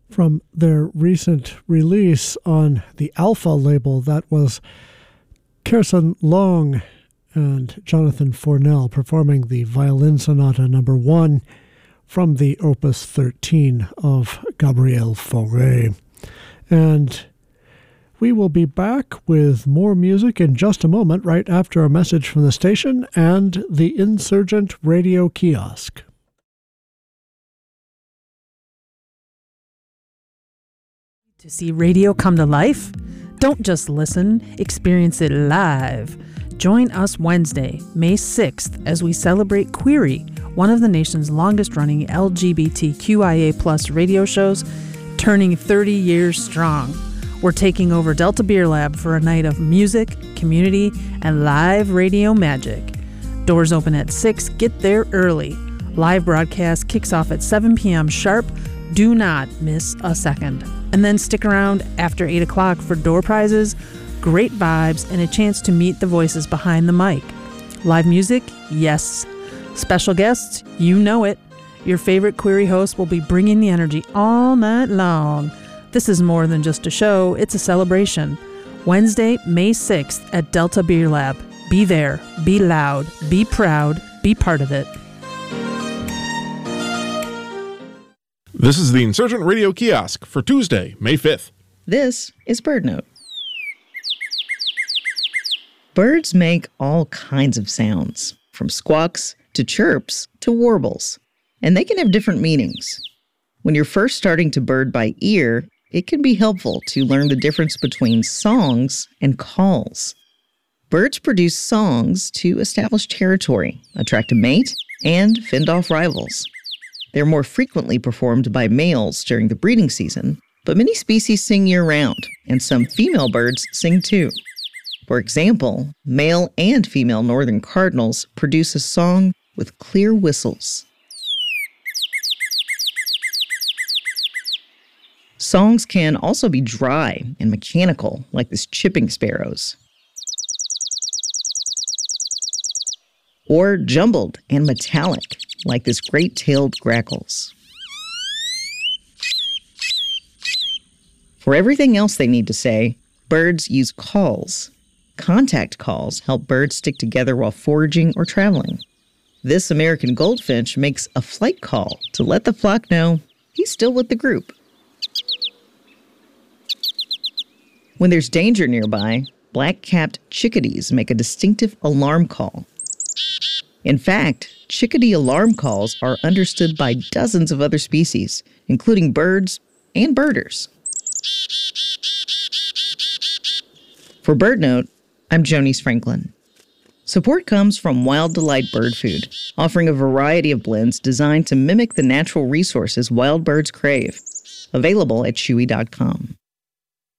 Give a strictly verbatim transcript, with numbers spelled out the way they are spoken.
from their recent release on the Alpha label. That was Kirsten Long and Jonathan Fornell performing the Violin Sonata number one from the Opus thirteen of Gabriel Fauré. And we will be back with more music in just a moment, right after a message from the station and the Insurgent Radio Kiosk. To see radio come to life? Don't just listen, experience it live. Join us Wednesday, May sixth, as we celebrate Query, one of the nation's longest-running L G B T Q I A plus radio shows, turning thirty years strong. We're taking over Delta Beer Lab for a night of music, community, and live radio magic. Doors open at six. Get there early. Live broadcast kicks off at seven p.m. sharp. Do not miss a second. And then stick around after eight o'clock for door prizes, great vibes, and a chance to meet the voices behind the mic. Live music? Yes. Special guests? You know it. Your favorite Query host will be bringing the energy all night long. This is more than just a show, it's a celebration. Wednesday, May sixth at Delta Beer Lab. Be there, be loud, be proud, be part of it. This is the Insurgent Radio Kiosk for Tuesday, May fifth. This is BirdNote. Birds make all kinds of sounds, from squawks to chirps to warbles, and they can have different meanings. When you're first starting to bird by ear, it can be helpful to learn the difference between songs and calls. Birds produce songs to establish territory, attract a mate, and fend off rivals. They're more frequently performed by males during the breeding season, but many species sing year-round, and some female birds sing too. For example, male and female northern cardinals produce a song with clear whistles. Songs can also be dry and mechanical, like this chipping sparrow's, or jumbled and metallic, like this great-tailed grackle's. For everything else they need to say, birds use calls. Contact calls help birds stick together while foraging or traveling. This American goldfinch makes a flight call to let the flock know he's still with the group. When there's danger nearby, black-capped chickadees make a distinctive alarm call. In fact, chickadee alarm calls are understood by dozens of other species, including birds and birders. For BirdNote, I'm Jonice Franklin. Support comes from Wild Delight Bird Food, offering a variety of blends designed to mimic the natural resources wild birds crave. Available at chewy dot com.